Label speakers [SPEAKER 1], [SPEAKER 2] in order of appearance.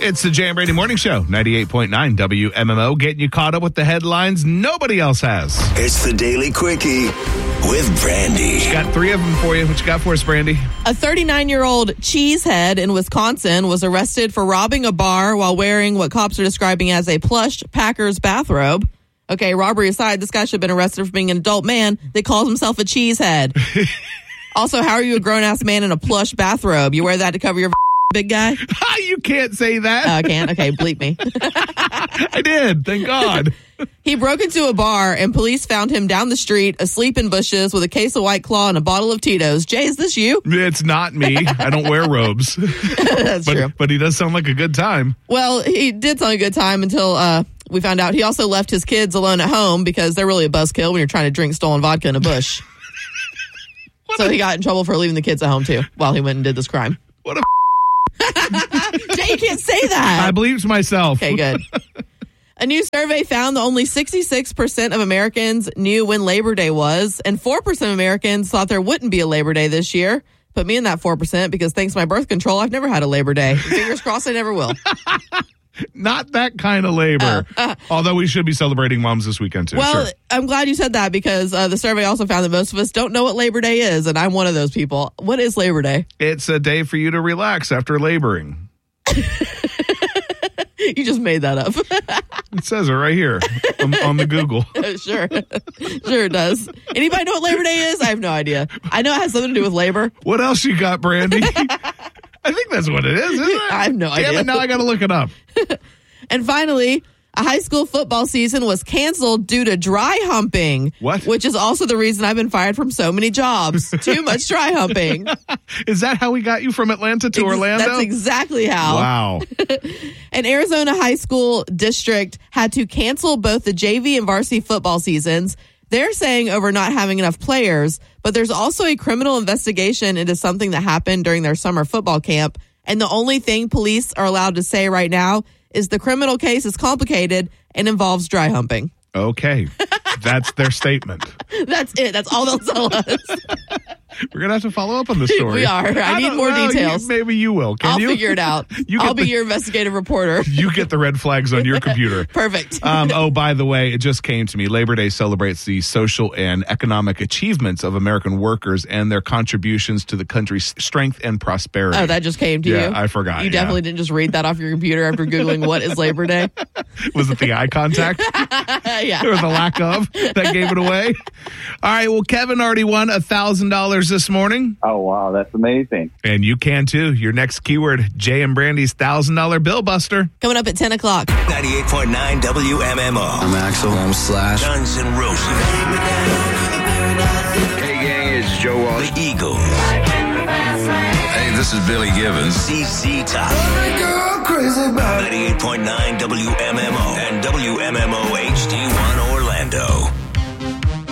[SPEAKER 1] It's the Jay and Brandy Morning Show, 98.9 WMMO, getting you caught up with the headlines nobody else has.
[SPEAKER 2] It's the Daily Quickie with Brandy.
[SPEAKER 1] Got 3 of them for you. What you got for us, Brandy?
[SPEAKER 3] A 39-year-old cheesehead in Wisconsin was arrested for robbing a bar while wearing what cops are describing as a plush Packers bathrobe. Okay, robbery aside, this guy should have been arrested for being an adult man that calls himself a cheesehead. Also, how are you a grown-ass man in a plush bathrobe? You wear that to cover your big guy?
[SPEAKER 1] You can't say that.
[SPEAKER 3] I can't? Okay, bleep me.
[SPEAKER 1] I did. Thank God.
[SPEAKER 3] He broke into a bar, and police found him down the street, asleep in bushes, with a case of White Claw and a bottle of Tito's. Jay, is this you?
[SPEAKER 1] It's not me. I don't wear robes.
[SPEAKER 3] That's true.
[SPEAKER 1] But he does sound like a good time.
[SPEAKER 3] Well, he did sound like a good time until we found out he also left his kids alone at home because they're really a buzzkill when you're trying to drink stolen vodka in a bush. So he got in trouble for leaving the kids at home, too, while he went and did this crime.
[SPEAKER 1] What a
[SPEAKER 3] Jay, you can't say that.
[SPEAKER 1] I believed myself.
[SPEAKER 3] Okay, good. A new survey found that only 66% of Americans knew when Labor Day was, and 4% of Americans thought there wouldn't be a Labor Day this year. Put me in that 4% because thanks to my birth control, I've never had a Labor Day. Fingers crossed I never will.
[SPEAKER 1] Not that kind of labor. Although we should be celebrating moms this weekend, too.
[SPEAKER 3] Well,
[SPEAKER 1] sure.
[SPEAKER 3] I'm glad you said that because the survey also found that most of us don't know what Labor Day is, and I'm one of those people. What is Labor Day?
[SPEAKER 1] It's a day for you to relax after laboring.
[SPEAKER 3] You just made that up.
[SPEAKER 1] It says it right here on the Google.
[SPEAKER 3] Sure it does. Anybody know what Labor Day is? I have no idea. I know it has something to do with labor.
[SPEAKER 1] What else you got, Brandy? I think that's what it is, isn't it?
[SPEAKER 3] I have no idea.
[SPEAKER 1] Damn it, now I got to look it up.
[SPEAKER 3] And finally, a high school football season was canceled due to dry humping.
[SPEAKER 1] What?
[SPEAKER 3] Which is also the reason I've been fired from so many jobs. Too much dry humping.
[SPEAKER 1] Is that how we got you from Atlanta to Orlando?
[SPEAKER 3] That's exactly how.
[SPEAKER 1] Wow.
[SPEAKER 3] An Arizona high school district had to cancel both the JV and varsity football seasons. They're saying over not having enough players, but there's also a criminal investigation into something that happened during their summer football camp. And the only thing police are allowed to say right now is the criminal case is complicated and involves dry humping.
[SPEAKER 1] Okay. That's their statement.
[SPEAKER 3] That's it. That's all they'll tell us.
[SPEAKER 1] We're going to have to follow up on this story.
[SPEAKER 3] We are. I need more details.
[SPEAKER 1] Maybe you will. Can
[SPEAKER 3] I'll
[SPEAKER 1] you?
[SPEAKER 3] figure it out. I'll be your investigative reporter.
[SPEAKER 1] You get the red flags on your computer.
[SPEAKER 3] Perfect.
[SPEAKER 1] Oh, by the way, it just came to me. Labor Day celebrates the social and economic achievements of American workers and their contributions to the country's strength and prosperity.
[SPEAKER 3] Oh, that just came to you?
[SPEAKER 1] Yeah, I forgot.
[SPEAKER 3] You definitely didn't just read that off your computer after Googling what is Labor Day?
[SPEAKER 1] Was it the eye contact?
[SPEAKER 3] Yeah.
[SPEAKER 1] Or the lack of that gave it away? All right, well, Kevin already won $1,000 this morning.
[SPEAKER 4] Oh, wow, that's amazing.
[SPEAKER 1] And you can, too. Your next keyword, Jay and Brandy's $1,000 Bill Buster.
[SPEAKER 3] Coming up at 10 o'clock.
[SPEAKER 2] 98.9 WMMO.
[SPEAKER 5] I'm Axel. I'm Slash.
[SPEAKER 2] Guns N' Roses.
[SPEAKER 6] Hey, gang, it's Joe Walsh.
[SPEAKER 2] The Eagles.
[SPEAKER 6] Hey, this is Billy Gibbons.
[SPEAKER 2] ZZ Top. 98.9 WMMO and WMMO HD1 Orlando.